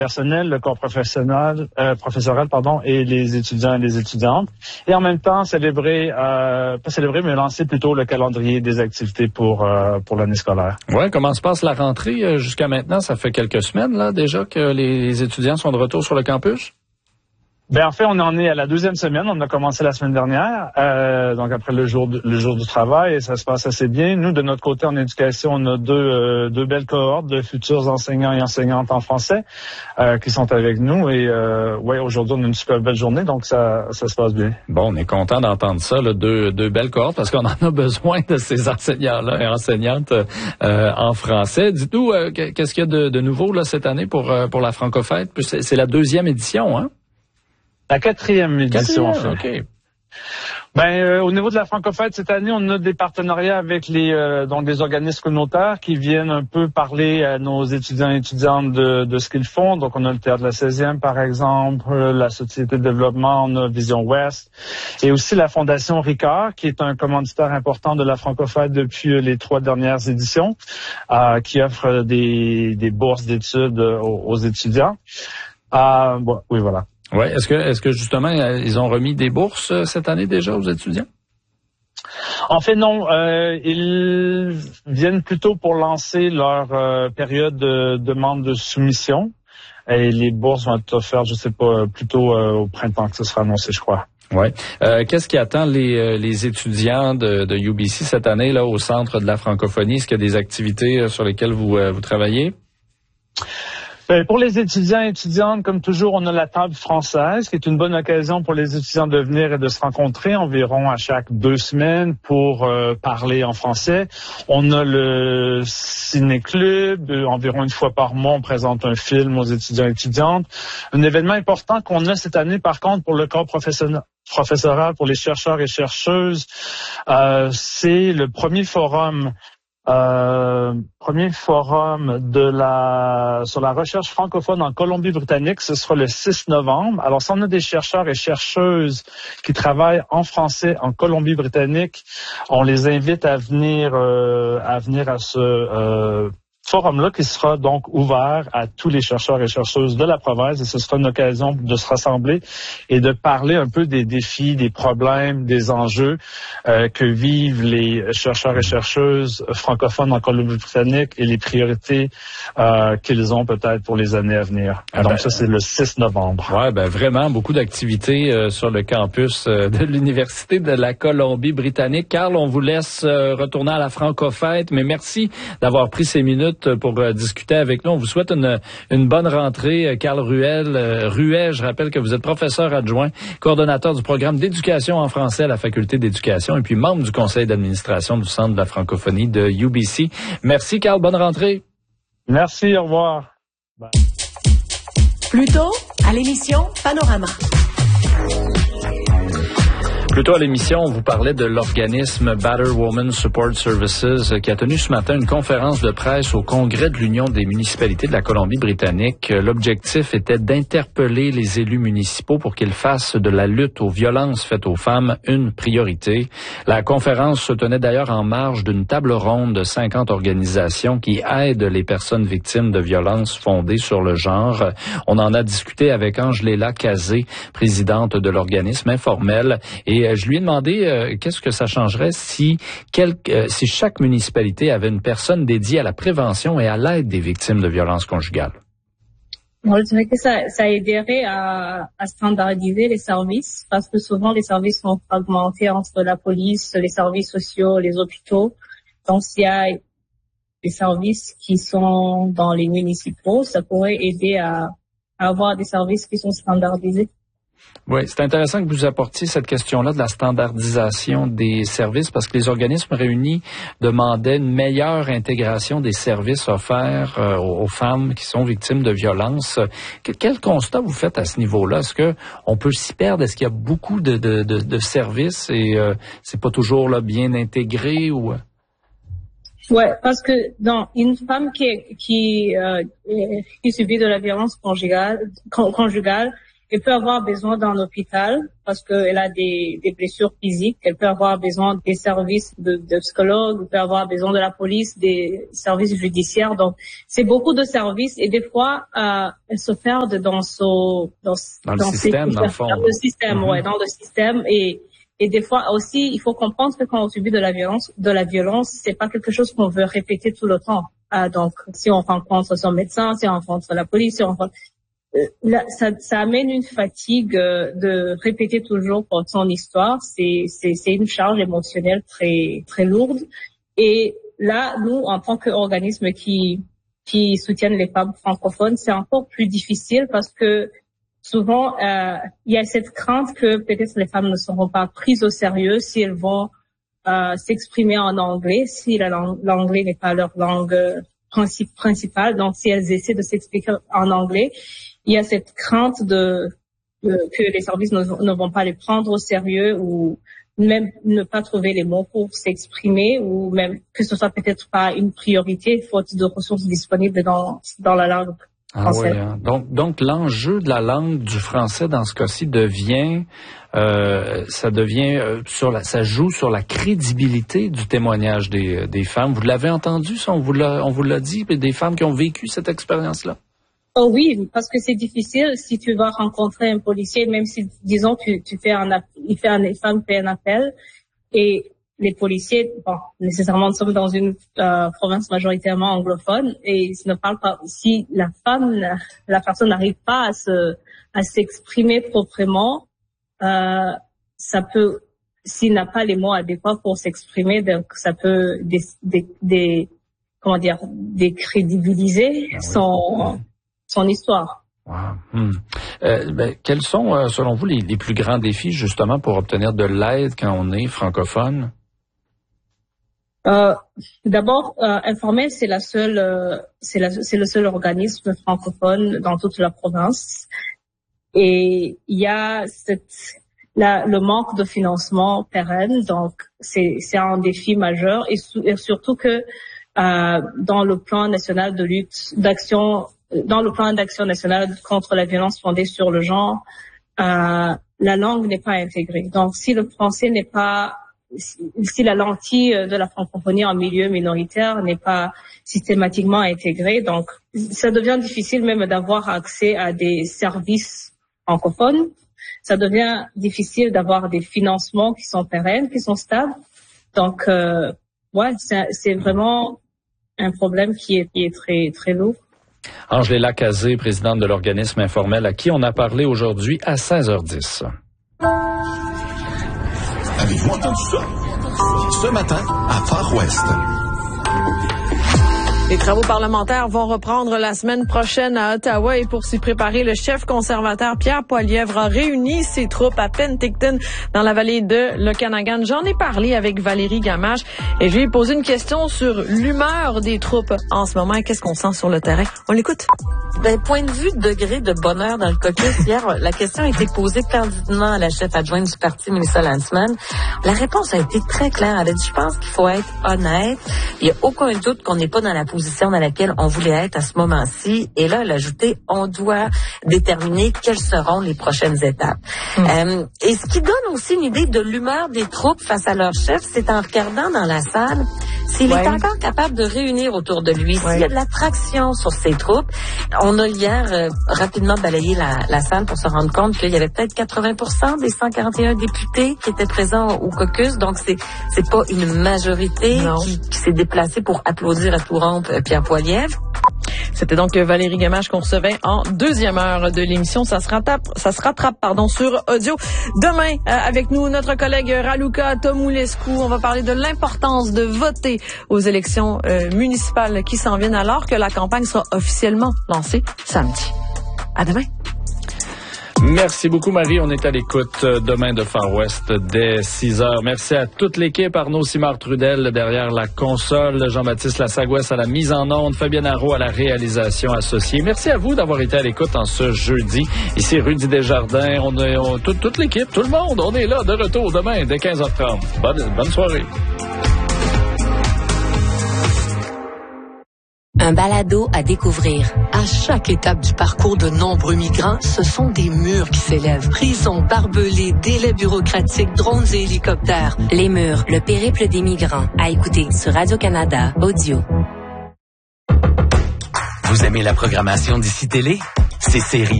personnel, le corps professionnel, professoral, et les étudiants et les étudiantes. Et en même temps, mais lancer plutôt le calendrier des activités pour l'année scolaire. Ouais, comment se passe la rentrée jusqu'à maintenant? Ça fait quelques semaines, là, déjà que les étudiants sont de retour sur le campus? En fait, on en est à la 2e semaine. On a commencé la semaine dernière, donc après le jour du travail, et ça se passe assez bien. Nous, de notre côté, en éducation, on a deux belles cohortes de futurs enseignants et enseignantes en français qui sont avec nous. Et aujourd'hui, on a une super belle journée, donc ça se passe bien. Bon, on est content d'entendre ça, là, deux belles cohortes, parce qu'on en a besoin de ces enseignants-là et enseignantes en français. Dites-nous, qu'est-ce qu'il y a de nouveau là cette année pour la Francofête? C'est la 2e édition, hein? La 4e édition, en fait. OK. Au niveau de la Francofête, cette année, on a des partenariats avec des organismes communautaires qui viennent un peu parler à nos étudiants et étudiantes de ce qu'ils font. Donc, on a le Théâtre de la 16e, par exemple, la Société de développement, on a Vision Ouest, et aussi la Fondation Ricard, qui est un commanditaire important de la Francofête depuis les 3 dernières éditions, qui offre des bourses d'études aux étudiants. Oui, voilà. Ouais, est-ce que justement ils ont remis des bourses cette année déjà aux étudiants? En fait, non. Ils viennent plutôt pour lancer leur période de demande de soumission. Et les bourses vont être offertes, je sais pas, plutôt au printemps que ce sera annoncé, je crois. Ouais. Qu'est-ce qui attend les étudiants de UBC cette année là au Centre de la francophonie? Est-ce qu'il y a des activités sur lesquelles vous travaillez? Pour les étudiants et étudiantes, comme toujours, on a la table française, qui est une bonne occasion pour les étudiants de venir et de se rencontrer environ à chaque 2 semaines pour parler en français. On a le ciné-club, environ une fois par mois, on présente un film aux étudiants et étudiantes. Un événement important qu'on a cette année, par contre, pour le corps professoral, pour les chercheurs et chercheuses, c'est le premier forum sur la recherche francophone en Colombie-Britannique. Ce sera le 6 novembre. Alors, si on a des chercheurs et chercheuses qui travaillent en français en Colombie-Britannique, on les invite à venir à ce forum-là qui sera donc ouvert à tous les chercheurs et chercheuses de la province, et ce sera une occasion de se rassembler et de parler un peu des défis, des problèmes, des enjeux que vivent les chercheurs et chercheuses francophones en Colombie-Britannique et les priorités qu'ils ont peut-être pour les années à venir. Donc ça, c'est le 6 novembre. Ouais, vraiment beaucoup d'activités sur le campus de l'Université de la Colombie-Britannique. Carl, on vous laisse retourner à la Francofête, mais merci d'avoir pris ces minutes pour discuter avec nous. On vous souhaite une bonne rentrée. Carl Ruet, je rappelle que vous êtes professeur adjoint, coordonnateur du programme d'éducation en français à la Faculté d'éducation et puis membre du conseil d'administration du Centre de la francophonie de UBC. Merci Carl, bonne rentrée. Merci, au revoir. Bye. Plus tôt, à l'émission Panorama. Plus tôt à l'émission, on vous parlait de l'organisme Battered Women Support Services qui a tenu ce matin une conférence de presse au Congrès de l'Union des municipalités de la Colombie-Britannique. L'objectif était d'interpeller les élus municipaux pour qu'ils fassent de la lutte aux violences faites aux femmes une priorité. La conférence se tenait d'ailleurs en marge d'une table ronde de 50 organisations qui aident les personnes victimes de violences fondées sur le genre. On en a discuté avec Angela Cazé, présidente de l'organisme informel, et je lui ai demandé qu'est-ce que ça changerait si chaque municipalité avait une personne dédiée à la prévention et à l'aide des victimes de violences conjugales. Moi, je dirais que ça aiderait à standardiser les services, parce que souvent les services sont fragmentés entre la police, les services sociaux, les hôpitaux. Donc, s'il y a des services qui sont dans les municipaux, ça pourrait aider à avoir des services qui sont standardisés. Oui, c'est intéressant que vous apportiez cette question-là de la standardisation des services parce que les organismes réunis demandaient une meilleure intégration des services offerts aux femmes qui sont victimes de violences. Quel constat vous faites à ce niveau-là? Est-ce que on peut s'y perdre? Est-ce qu'il y a beaucoup de services et c'est pas toujours là bien intégré ou? Ouais, parce que dans une femme qui subit de la violence conjugale, elle peut avoir besoin d'un hôpital parce qu'elle a des blessures physiques. Elle peut avoir besoin des services de psychologues. Elle peut avoir besoin de la police, des services judiciaires. Donc, c'est beaucoup de services et des fois, elle se perd dans le système, dans le fond. Dans le système, ouais, dans le système et des fois aussi, il faut comprendre que quand on subit de la violence, c'est pas quelque chose qu'on veut répéter tout le temps. Donc, si on rencontre son médecin, si on rencontre la police, si on rencontre, là, ça amène une fatigue de répéter toujours son histoire. C'est une charge émotionnelle très très lourde. Et là, nous, en tant qu'organisme qui soutiennent les femmes francophones, c'est encore plus difficile parce que souvent, il y a cette crainte que peut-être les femmes ne seront pas prises au sérieux si elles vont s'exprimer en anglais, si l'anglais n'est pas leur langue principale. Donc, si elles essaient de s'expliquer en anglais, il y a cette crainte que les services ne vont pas les prendre au sérieux ou même ne pas trouver les mots pour s'exprimer ou même que ce soit peut-être pas une priorité faute de ressources disponibles dans la langue. Ah oui, hein. Donc l'enjeu de la langue du français dans ce cas-ci ça joue sur la crédibilité du témoignage des femmes. Vous l'avez entendu, ça, on vous l'a dit, des femmes qui ont vécu cette expérience-là? Oh oui, parce que c'est difficile si tu vas rencontrer un policier, même si, disons, une femme fait un appel et les policiers, bon, nécessairement, nous sommes dans une province majoritairement anglophone et ils ne parlent pas. Si la personne n'arrive pas à s'exprimer proprement, ça peut, s'il n'a pas les mots adéquats pour s'exprimer, donc ça peut décrédibiliser son histoire. Wow. Quels sont, selon vous, les plus grands défis justement pour obtenir de l'aide quand on est francophone? D'abord, Informel, c'est le seul organisme francophone dans toute la province. Et il y a le manque de financement pérenne, donc c'est un défi majeur et surtout que dans le plan national dans le plan d'action national contre la violence fondée sur le genre, la langue n'est pas intégrée. Donc si le français n'est pas si la lentille de la francophonie en milieu minoritaire n'est pas systématiquement intégrée, donc ça devient difficile même d'avoir accès à des services francophones. Ça devient difficile d'avoir des financements qui sont pérennes, qui sont stables. Donc, c'est vraiment un problème qui est très très lourd. Angela Cazé, présidente de l'organisme Informel, à qui on a parlé aujourd'hui à 16h10. Avez-vous entendu ça? Ce matin, à Far West. Les travaux parlementaires vont reprendre la semaine prochaine à Ottawa et pour s'y préparer, le chef conservateur Pierre Poilievre a réuni ses troupes à Penticton dans la vallée de l'Okanagan. J'en ai parlé avec Valérie Gamache et je lui ai posé une question sur l'humeur des troupes en ce moment et qu'est-ce qu'on sent sur le terrain. On l'écoute. Point de vue degré de bonheur dans le caucus, hier, la question a été posée candidement à la chef adjointe du parti, Melissa Landsman. La réponse a été très claire. Elle a dit, je pense qu'il faut être honnête. Il n'y a aucun doute qu'on n'est pas dans la position dans laquelle on voulait être à ce moment-ci. Et là, elle a ajouté, on doit déterminer quelles seront les prochaines étapes. Et ce qui donne aussi une idée de l'humeur des troupes face à leur chef, c'est en regardant dans la salle s'il est encore capable de réunir autour de lui, s'il y a de l'attraction sur ses troupes. On a hier rapidement balayé la salle pour se rendre compte qu'il y avait peut-être 80% des 141 députés qui étaient présents au caucus. Donc, c'est pas une majorité qui s'est déplacée pour applaudir à tout rompre Pierre Poilievre. C'était donc Valérie Gamache qu'on recevait en deuxième heure de l'émission. Ça se rattrape sur audio. Demain, avec nous, notre collègue Raluca Tomulescu. On va parler de l'importance de voter aux élections municipales qui s'en viennent alors que la campagne sera officiellement lancée samedi. À demain. Merci beaucoup, Marie. On est à l'écoute demain de Far West dès 6h. Merci à toute l'équipe. Arnaud Simard-Trudel derrière la console, Jean-Baptiste Lassagouès à la mise en onde, Fabienne Arrault à la réalisation associée. Merci à vous d'avoir été à l'écoute en ce jeudi. Ici, Rudy Desjardins, toute l'équipe, tout le monde, on est là de retour demain dès 15h30. Bonne soirée. Un balado à découvrir. À chaque étape du parcours de nombreux migrants, ce sont des murs qui s'élèvent. Prisons, barbelés, délais bureaucratiques, drones et hélicoptères. Les murs, le périple des migrants. À écouter sur Radio-Canada Audio. Vous aimez la programmation d'ici Télé? Ces séries